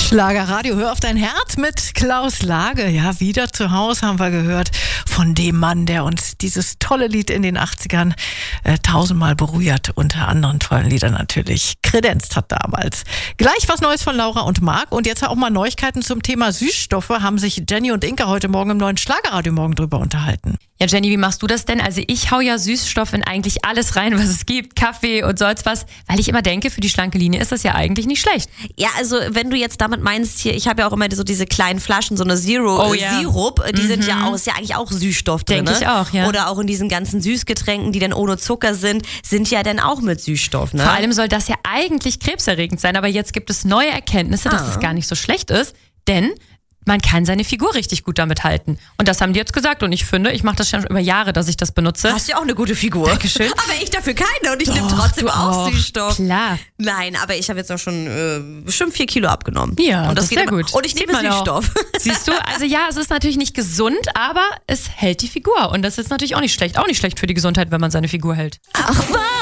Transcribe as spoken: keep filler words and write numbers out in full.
Schlagerradio, hör auf dein Herz mit Klaus Lage. Ja, wieder zu Hause haben wir gehört von dem Mann, der uns dieses tolle Lied in den achtzigern äh, tausendmal berührt, unter anderen tollen Liedern natürlich kredenzt hat damals. Gleich was Neues von Laura und Marc und jetzt auch mal Neuigkeiten zum Thema Süßstoffe, haben sich Jenny und Inka heute Morgen im neuen Schlagerradio morgen drüber unterhalten. Ja, Jenny, wie machst du das denn? Also ich hau ja Süßstoff in eigentlich alles rein, was es gibt, Kaffee und sonst was, weil ich immer denke, für die schlanke Linie ist das ja eigentlich nicht schlecht. Ja, also wenn du jetzt damit meinst, hier, ich habe ja auch immer so diese kleinen Flaschen, so eine Zero Oh, ja. Sirup, die Mhm. sind ja auch, ist ja eigentlich auch Süßstoff drin. Denke ich auch, ja. Oder auch in diesen ganzen Süßgetränken, die dann ohne Zucker sind, sind ja dann auch mit Süßstoff, ne? Vor allem soll das ja eigentlich krebserregend sein, aber jetzt gibt es neue Erkenntnisse, dass Ah. es gar nicht so schlecht ist, denn man kann seine Figur richtig gut damit halten. Und das haben die jetzt gesagt und ich finde, ich mache das schon über Jahre, dass ich das benutze. Hast ja auch eine gute Figur. Dankeschön. Aber ich dafür keine und ich Doch, nehme trotzdem du auch, auch. Süßstoff. Klar. Nein, aber ich habe jetzt auch schon äh, bestimmt vier Kilo abgenommen. Ja, und das ist geht sehr aber- gut. Und ich Sieht nehme man auch. Süßstoff. Siehst du, also ja, es ist natürlich nicht gesund, aber es hält die Figur. Und das ist natürlich auch nicht schlecht. Auch nicht schlecht für die Gesundheit, wenn man seine Figur hält. Ach was?